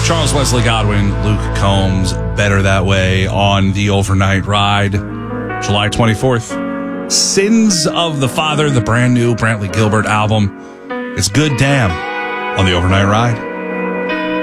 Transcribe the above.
Charles Wesley Godwin, Luke Combs, Better That Way on the Overnight Ride, July 24th. Sins of the Father, the brand new Brantley Gilbert album. It's good damn on the Overnight Ride.